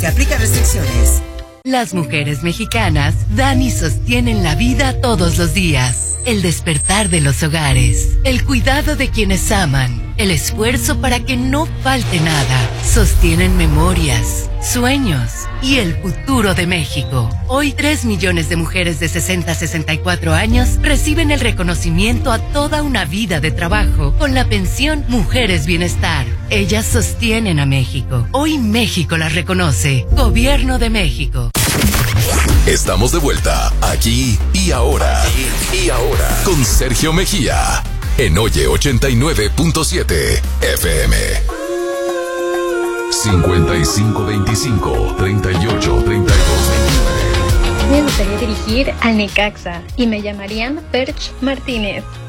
Se aplican restricciones. Las mujeres mexicanas dan y sostienen la vida todos los días. El despertar de los hogares, el cuidado de quienes aman, el esfuerzo para que no falte nada. Sostienen memorias, sueños y el futuro de México. Hoy 3 millones de mujeres de 60 a 64 años reciben el reconocimiento a toda una vida de trabajo con la pensión Mujeres Bienestar. Ellas sostienen a México. Hoy México las reconoce. Gobierno de México. Estamos de vuelta, aquí y ahora. Con Sergio Mejía, en Oye 89.7 FM. 5525-383229. Me gustaría dirigir al Necaxa y me llamarían Perch Martínez.